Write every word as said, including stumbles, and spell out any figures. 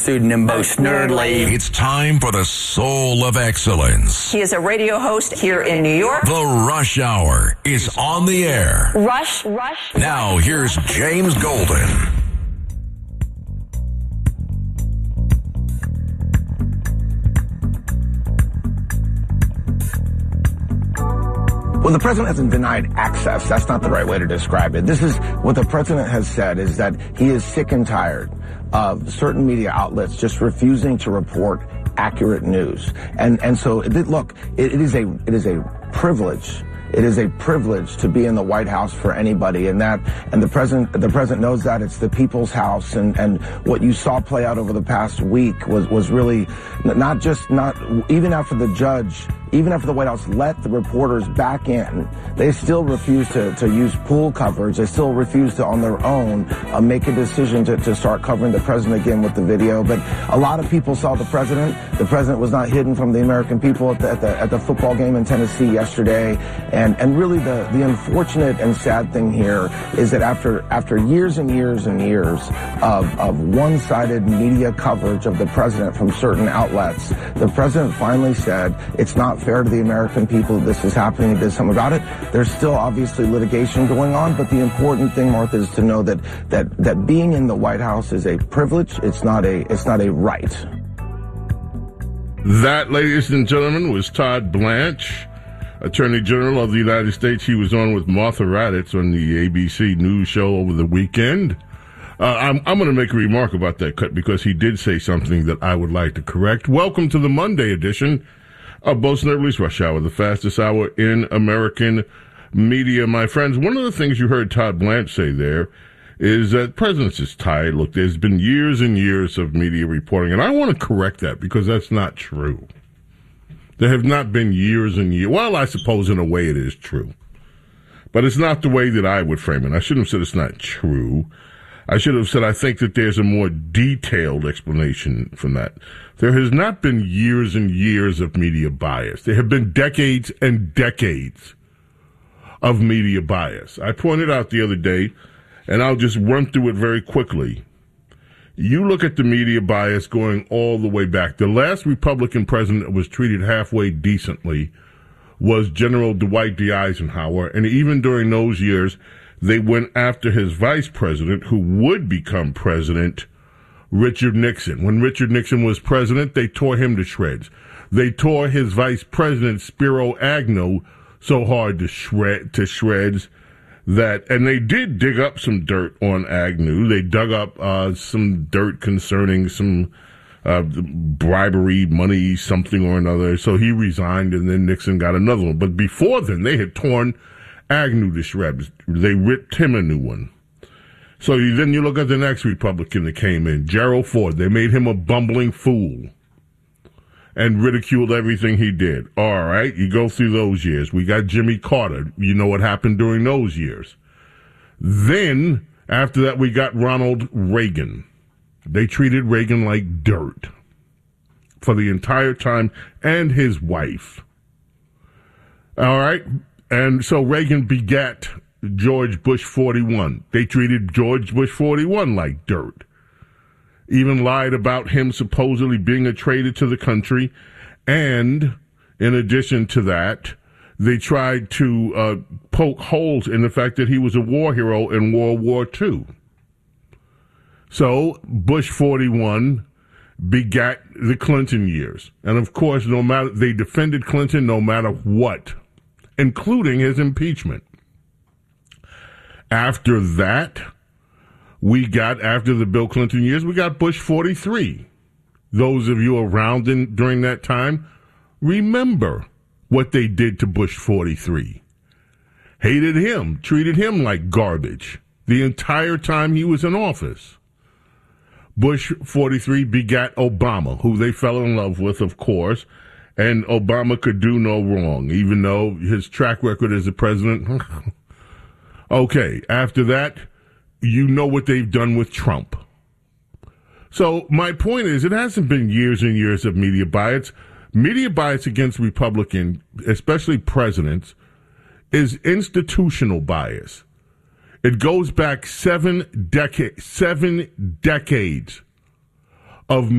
Pseudonym most nerdly. It's time for the Soul of Excellence. He is a radio host here in New York. The Rush Hour is on the air. Rush, Rush. Now here's James Golden. Well, the president hasn't denied access. That's not the right way to describe it. This is what the president has said, is that he is sick and tired of certain media outlets just refusing to report accurate news. And and so, it, look, it, it is a it is a privilege. It is a privilege to be in the White House for anybody, and that and the president the president knows that it's the people's house, and and what you saw play out over the past week was was really not just not even after the judge. Even after the White House let the reporters back in, they still refuse to, to use pool coverage. They still refuse to, on their own, uh, make a decision to, to start covering the president again with the video. But a lot of people saw the president. The president was not hidden from the American people at the, at the, at the football game in Tennessee yesterday. And, and really the, the unfortunate and sad thing here is that after, after years and years and years of, of one-sided media coverage of the president from certain outlets, the president finally said, it's not fair to the American people that this is happening. He did something about it. There's still obviously litigation going on, but the important thing, Martha, is to know that that that being in the White House is a privilege. It's not a it's not a right. That, ladies and gentlemen, was Todd Blanche, Attorney General of the United States. He was on with Martha Raddatz on the A B C News show over the weekend. Uh, I'm, I'm going to make a remark about that cut because he did say something that I would like to correct. Welcome to the Monday edition of Boast Nerdly's Rush Hour, the fastest hour in American media. My friends, one of the things you heard Todd Blanche say there is that the president is tired. Look, there's been years and years of media reporting, and I want to correct that because that's not true. There have not been years and years. Well, I suppose in a way it is true, but it's not the way that I would frame it. I shouldn't have said it's not true. I should have said I think that there's a more detailed explanation from that. There has not been years and years of media bias. There have been decades and decades of media bias. I pointed out the other day, and I'll just run through it very quickly. You look at the media bias going all the way back. The last Republican president that was treated halfway decently was General Dwight D. Eisenhower, and even during those years, they went after his vice president, who would become president, Richard Nixon. When Richard Nixon was president, they tore him to shreds. They tore his vice president, Spiro Agnew, so hard to shred to shreds that, and they did dig up some dirt on Agnew. They dug up uh, some dirt concerning some uh, bribery, money, something or another. So he resigned, and then Nixon got another one. But before then, they had torn Agnew to shreds. They ripped him a new one. So you, then you look at the next Republican that came in, Gerald Ford. They made him a bumbling fool and ridiculed everything he did. All right, you go through those years. We got Jimmy Carter. You know what happened during those years. Then, after that, we got Ronald Reagan. They treated Reagan like dirt for the entire time, and his wife. All right, and so Reagan begat George Bush forty-one. They treated George Bush forty-one like dirt. Even lied about him supposedly being a traitor to the country. And in addition to that, they tried to uh, poke holes in the fact that he was a war hero in World War Two. So Bush forty-one begat the Clinton years. And of course, no matter, they defended Clinton no matter what, including his impeachment. After that, we got, after the Bill Clinton years, we got Bush forty-three. Those of you around in, during that time, remember what they did to Bush forty-three. Hated him, treated him like garbage the entire time he was in office. Bush forty-three begat Obama, who they fell in love with, of course, and Obama could do no wrong, even though his track record as a president. Okay, after that, you know what they've done with Trump. So my point is, it hasn't been years and years of media bias. Media bias against Republican, especially presidents, is institutional bias. It goes back seven decades, seven decades of